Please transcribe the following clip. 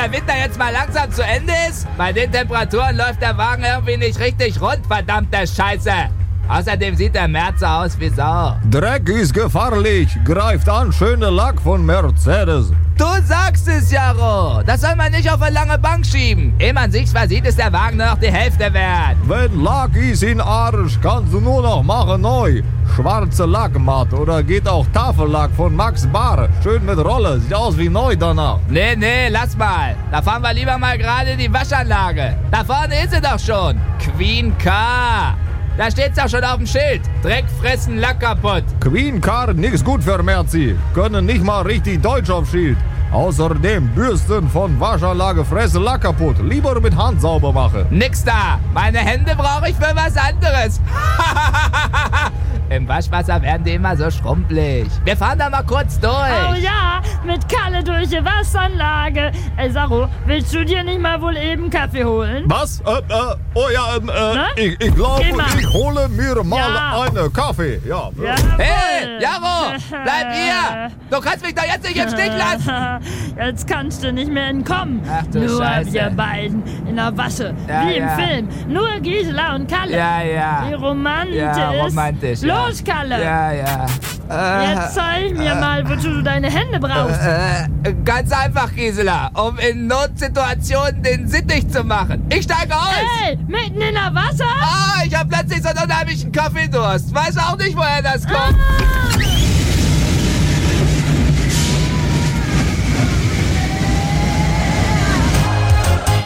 der Winter jetzt mal langsam zu Ende ist? Bei den Temperaturen läuft der Wagen irgendwie nicht richtig rund, verdammte Scheiße. Außerdem sieht der März aus wie Sau. Dreck ist gefahrlich. Greift an, schöne Lack von Mercedes. Du sagst es, Jaro. Das soll man nicht auf eine lange Bank schieben. Ehe man sich's versieht, ist der Wagen nur noch die Hälfte wert. Wenn Lack ist in Arsch, kannst du nur noch machen neu. Schwarze Lackmatte oder geht auch Tafellack von Max Bar. Schön mit Rolle, sieht aus wie neu danach. Nee, lass mal. Da fahren wir lieber mal gerade in die Waschanlage. Da vorne ist sie doch schon. Queen Car. Da steht's auch schon auf dem Schild. Dreck fressen, Lack kaputt. Queen Car, nix gut für Merzi. Können nicht mal richtig Deutsch auf Schild. Außerdem Bürsten von Waschanlage fressen Lack kaputt. Lieber mit Hand sauber machen. Nix da. Meine Hände brauche ich für was anderes. Im Waschwasser werden die immer so schrumpelig. Wir fahren da mal kurz durch. Oh ja, mit Kalle durch die Wasseranlage. Ey, Saro, willst du dir nicht mal wohl eben Kaffee holen? Was? Oh ja, Ne? ich glaube, Geh mal. ich hole mir mal Ja. einen Kaffee. Ja. Hey, Jaro, bleib hier. Du kannst mich doch jetzt nicht im Stich lassen. Jetzt kannst du nicht mehr entkommen. Ach du Nur Scheiße. wir beiden in der Wasche, Ja, wie im ja. Film. Nur Gisela und Kalle. Ja. Wie romantisch. Ja, romantisch, ja. Los, Kalle. Ja. Jetzt zeig mir mal, wozu du deine Hände brauchst. Ganz einfach, Gisela. Um in Notsituationen den Sittich zu machen. Ich steige aus. Hey, mitten in der Wasser? Ich hab plötzlich so einen unheimlichen Kaffeedurst. Weiß auch nicht, woher das kommt. Ah!